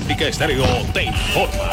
Olímpica Estéreo te informa.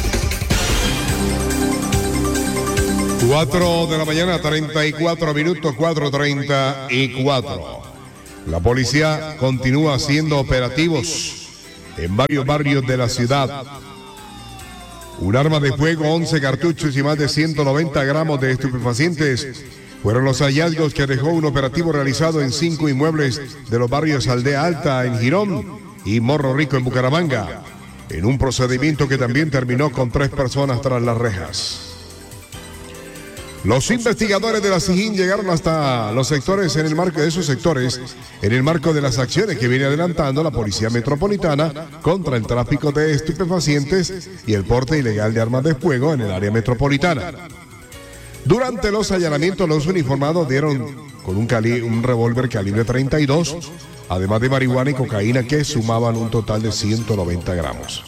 4 de la mañana, 34 minutos, 4:34. La policía continúa haciendo operativos en varios barrios de la ciudad. Un arma de fuego, 11 cartuchos y más de 190 gramos de estupefacientes fueron los hallazgos que dejó un operativo realizado en 5 inmuebles de los barrios Aldea Alta en Girón y Morro Rico en Bucaramanga, en un procedimiento que también terminó con 3 personas tras las rejas. Los investigadores de la SIJIN llegaron hasta los sectores en el marco de esos sectores, en el marco de las acciones que viene adelantando la Policía Metropolitana contra el tráfico de estupefacientes y el porte ilegal de armas de fuego en el área metropolitana. Durante los allanamientos, los uniformados dieron con un revólver calibre 32, además de marihuana y cocaína que sumaban un total de 190 gramos.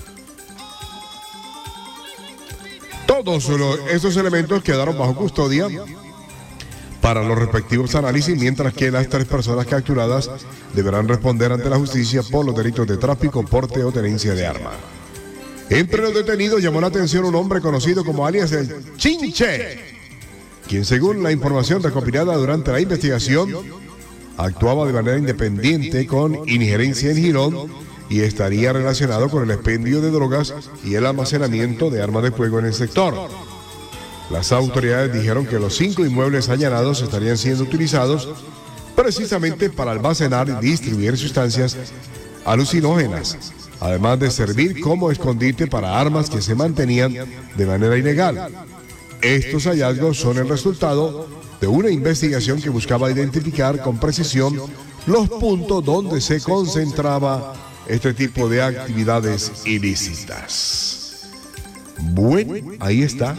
Todos estos elementos quedaron bajo custodia para los respectivos análisis, mientras que las 3 personas capturadas deberán responder ante la justicia por los delitos de tráfico, porte o tenencia de arma. Entre los detenidos llamó la atención un hombre conocido como alias el Chinche, quien, según la información recopilada durante la investigación, actuaba de manera independiente con injerencia en Girón y estaría relacionado con el expendio de drogas y el almacenamiento de armas de fuego en el sector. Las autoridades dijeron que los 5 inmuebles allanados estarían siendo utilizados precisamente para almacenar y distribuir sustancias alucinógenas, además de servir como escondite para armas que se mantenían de manera ilegal. Estos hallazgos son el resultado de una investigación que buscaba identificar con precisión los puntos donde se concentraba este tipo de actividades ilícitas. Bueno, ahí está.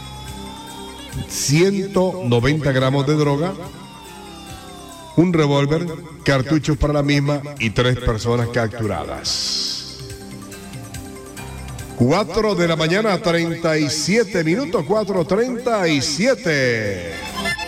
190 gramos de droga, un revólver, cartuchos para la misma y 3 personas capturadas. 4 de la mañana, 37 minutos, 4:37.